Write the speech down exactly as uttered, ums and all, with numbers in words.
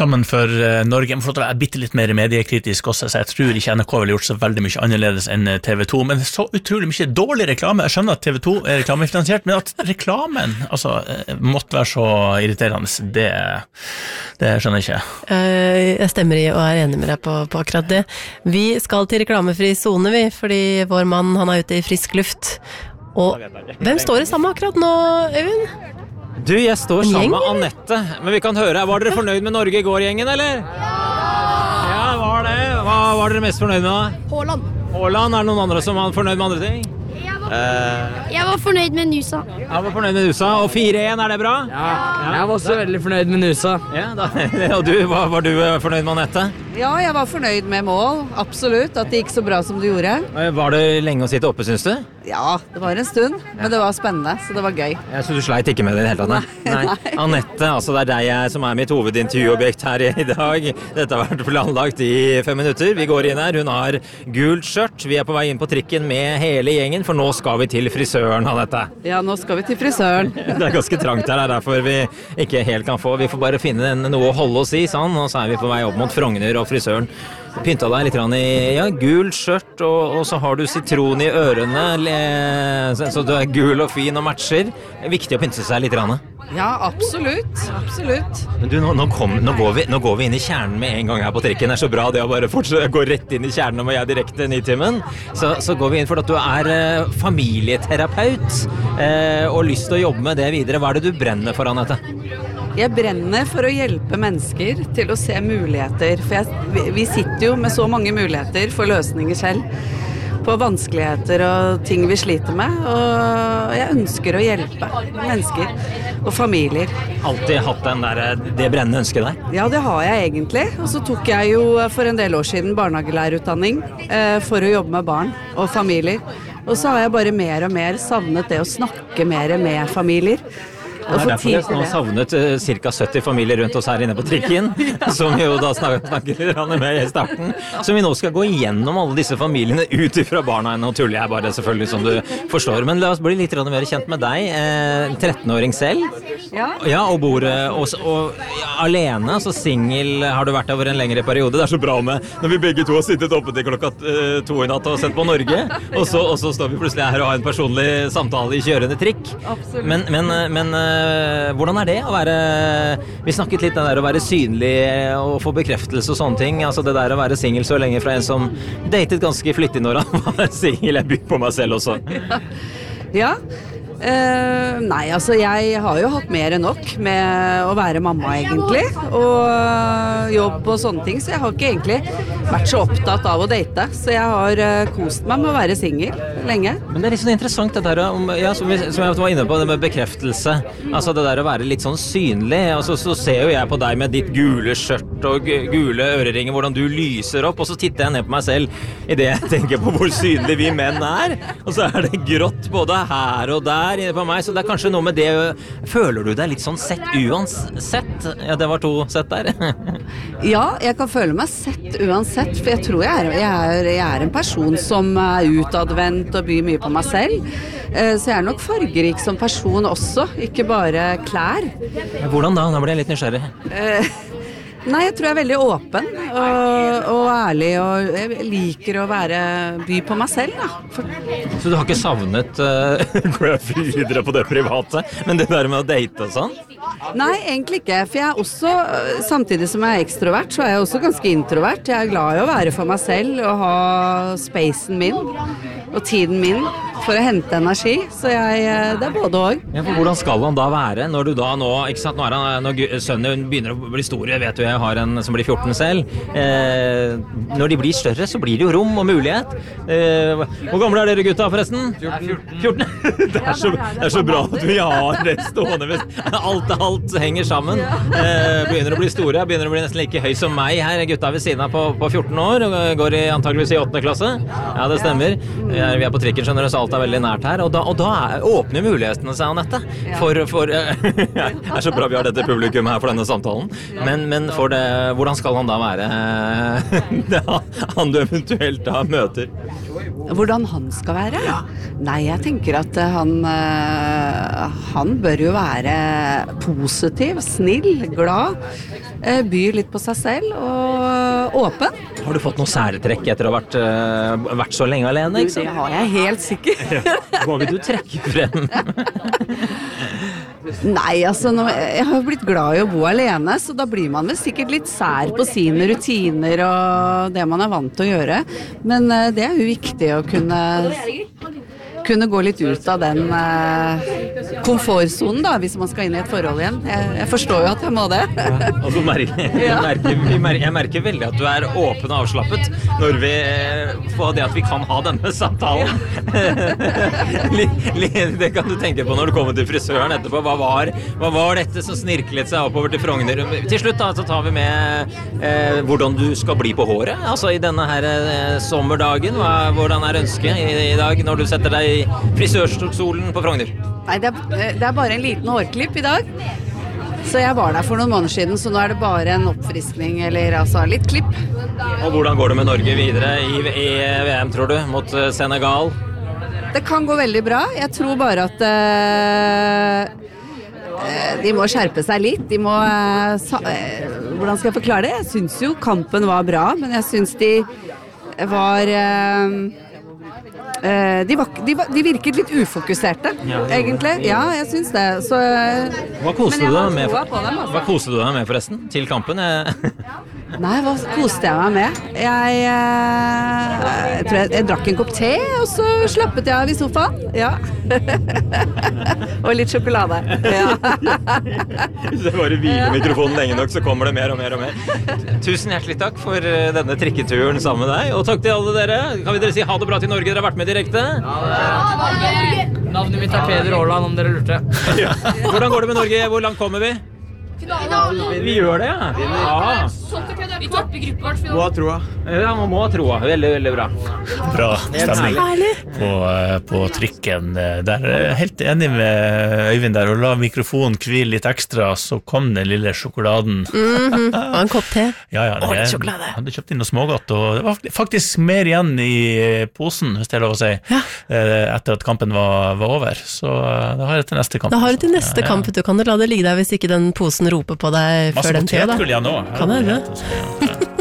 sammen for uh, Norge, men for at jeg er bitte litt mer mediekritisk også, så jeg tror ikke N R K ville gjort så veldig mye annerledes enn T V to, men så utrolig mye dårlig reklame. Jeg skjønner at T V to er reklamefinansiert, men at reklamen altså, måtte være så irriterende, det, det skjønner jeg ikke. Uh, jeg stemmer i og er enig med deg på, på akkurat det. Vi skal til reklamefri zone, vi, fordi vår mann, han er ute i frisk luft. Og hvem står det sammen akkurat nå, Øyvind? Du, jeg står sammen med Annette, men vi kan høre, var dere fornøyd med Norge i går, gjengen, eller? Ja, ja var det. Hva var dere mest fornøyd med? Haaland. Haaland, er det noen andre som var fornøyd med andre ting? Jeg var, uh, jeg var fornøyd med Nusa. Jeg var fornøyd med Nusa, og fire én, er det bra? Ja, ja. Jeg var også veldig fornøyd med Nusa. Ja, da, og du, var, var du fornøyd med Annette? Ja, jeg var fornøyd med mål, absolutt, at det gikk så bra som det gjorde. Var det lenge å sitte oppe, synes du? Ja, det var en stund, men det var spennende, så det var gøy. Ja, så du sleit ikke med det i det hele tatt, nei? Nei. nei. Annette, altså det er deg jeg, som er mitt hovedintervjuobjekt her i dag. Dette har vært planlagt i fem minutter. Vi går inn her, hun har gult skjørt. Vi er på vei inn på trikken med hele gjengen, for nå skal vi til frisøren, Annette. Ja, nå skal vi til frisøren. Det er ganske trangt her, det er derfor vi ikke helt kan få. Vi får bare finne noe å holde oss i, sånn, og så er vi på vei opp mot Frogner og frisøren. Pynta deg litt i ja, gul skjørt, og, og så har du sitron i ørene, le, så, så du er gul og fin og matcher. Det er viktig å pynte seg litt. Ja, absolutt, absolutt. Men du, nå, nå, kom, nå, går vi, nå går vi inn i kjernen med en gang her på trikken. Det er så bra det å bare fortsette, gå rett inn i kjernen og jeg er direkte Nitimen. Så, så går vi inn for at du er eh, familieterapeut eh, og lyst til å jobbe med det videre. Hva er det du brenner for, Annette? Jeg brenner for å hjelpe mennesker til å se muligheter, for jeg, vi, vi sitter jo med så mange muligheter for løsninger selv, på vanskeligheter og ting vi sliter med, og jeg ønsker å hjelpe mennesker og familier. Alltid hatt den der, det brennende ønsket der? Ja, det har jeg egentlig, og så tok jeg jo for en del år siden barnehagelærerutdanning eh, for å jobbe med barn og familier, og så har jeg bare mer og mer savnet det å snakke mer med familier. Det er derfor jeg har savnet uh, ca. sytti familier rundt oss her inne på trikken, som vi jo da snakker, snakker med i starten. Så vi nå skal gå igjennom alle disse familiene ut fra barna. Nå tuller jeg bare selvfølgelig, som du forstår. Men la oss bli litt mer kjent med deg. Eh, trettenåring selv. Ja. Ja, og bor og, og ja, alene, så singel har du vært over en lengre periode. Det er så bra med når vi begge to har sittet oppe til klokka uh, to i natt og sett på Norge, og så, og så står vi plutselig her og har en personlig samtale i kjørende trikk. Absolutt. Men, men, men hvordan er det å være, vi snakket litt om det der å være synlig og få bekreftelse og sånne ting, altså det der å være single så lenge fra en som datet ganske flittig når han var single, jeg byr på meg selv også. Ja, ja. Uh, nei, altså jeg har jo hatt mer enn nok med å være mamma egentlig, og jobb og sånne ting, så jeg har ikke egentlig vært så opptatt av å date, så jeg har uh, kost meg med å være single lenge. Men det er litt sånn interessant det der, om, ja, som, vi, som jeg var inne på, det med bekreftelse, altså det der å være litt sånn synlig, altså så ser jo jeg på deg med ditt gule skjørt og gule øreringer, hvordan du lyser opp, og så titter jeg ned på meg selv i det jeg tenker på hvor synlig vi menn er, og så er det grått både her og der inne på meg, så det er kanskje noe med det. Føler du deg litt sånn sett uansett? Ja, det var to sett der. Ja, jeg kan føle meg sett uansett, for jeg tror jeg er, jeg er, jeg er en person som er utadvendt og byr mye på meg selv. Så jeg er nok fargerik som person også, ikke bare klær. Hvordan da? Nå blir jeg litt nysgjerrig. Nei, jeg tror jeg er veldig åpen og, og ærlig, og jeg liker å være by på meg selv, da. For... Så du har ikke savnet uh, går jeg videre på det private, men det der med å date og sånn? Nei, egentlig ikke, for jeg er også, samtidig som jeg er ekstrovert, så er jeg også ganske introvert. Jeg er glad i å være for meg selv og ha spacen min og tiden min for å hente energi, så jeg, det er både og. Ja, for hvordan skal han da være når du da nå, ikke sant, nå er han, når sønnen begynner å bli store, vet du, jeg har en som blir fjorten selv, eh, når de blir større så blir det jo rom og mulighet. Eh, hvor gamle er dere gutta forresten? fjorten. Det er så, det er så bra at vi har det stående, hvis alt, alt henger sammen. Eh, begynner å bli store, begynner å bli nesten like høy som meg her, gutta ved siden av på, på fjorten år, og går i antageligvis i åttende klasse. Ja, det stemmer. Vi er, vi er på trikken, skjønner du, så alt er veldig nært her, og da, og da er, åpner mulighetene seg, Annette, for, for det er så bra vi har dette publikum her for denne samtalen, men, men for det, hvordan skal han da være, han du eventuelt da møter? Hvordan han skal være? Ja. Nei, jeg tenker at han, han bør jo være positiv, snill, glad, byr litt på seg selv og åpen. Har du fått noen særtrekk etter å ha vært, vært så lenge alene? Ikke sant? Det har jeg helt sikkert. Hva vil du trekke frem? Nei, altså, nå, jeg har blitt glad i å bo alene, så da blir man vel sikkert litt sær på sine rutiner og det man er vant til å gjøre. Men uh, det er jo viktig å kunne, kunne gå litt ut av den uh, komfortzonen da, hvis man skal inn i et forhold igjen. Jeg, jeg forstår jo at jeg må det. Ja, og så merker, jeg, merker, jeg merker veldig at du er åpen og avslappet når vi får det at vi kan ha denne samtalen. Det kan du tenke på når du kommer til frisøren etterpå. Hva var, hva var dette som snirklet seg oppover til Frogner? Til slutt da, så tar vi med eh, hvordan du skal bli på håret. Altså i denne her eh, sommerdagen. Hva, hvordan er ønsket i, i dag når du setter deg i frisørstolen på Frogner? Nei, det er, det er bare en liten hårklipp i dag. Så jeg var der for noen måneder siden, så nå er det bare en oppfriskning, eller altså litt klipp. Og hvordan går det med Norge videre i, i V M, tror du, mot Senegal? Det kan gå veldig bra. Jeg tror bare at uh, de må skjerpe seg litt. De må uh, sa, uh, hvordan skal jeg forklare det? Jeg synes jo kampen var bra, men jeg synes de var uh, uh, de, var, de, var, de virket litt ufokuserte, ja, egentlig. Ja, jeg synes det. Så, uh, hva koste du deg med, for, dem, altså. Hva koste du deg med forresten til kampen? Nei, hva koste jeg meg med? Jeg, uh, jeg tror jeg, jeg drakk en kopp te, og så slappet jeg av i sofaen. Ja. Og litt sjokolade. Ja. Hvis jeg bare hviler mikrofonen lenge nok, så kommer det mer og mer og mer. Tusen hjertelig takk for denne trikketuren sammen med deg, og takk til alle dere. Kan vi dere si ha det bra til Norge? Dere har vært med direkte. Navnet mitt er Peder Aaland, om dere lurte. Ja. Hvordan går det med Norge? Hvor langt kommer vi? Vi gjør det, ja. Ja. Vi topper gruppevart. Må ha troa. Ja, man må ha troa. Veldig, veldig bra. Bra stemning på, på trikken. Der er jeg helt enig med Øyvind der, og la mikrofonen hvile litt ekstra, så kom den lille sjokoladen. Mm-hmm. Og en kopp te. Ja, ja, og jeg sjokolade. hadde kjøpt inn noe smågodt, og det var faktisk mer igjen i posen, hvis det er lov å si, ja. etter at kampen var, var over. Så da har jeg til neste kamp. Da har du til neste ja, ja. kamp, du kan du la det ligge der hvis ikke den posen roper på deg før den tida, da. Masse potetgull igjen nå. Kan hende.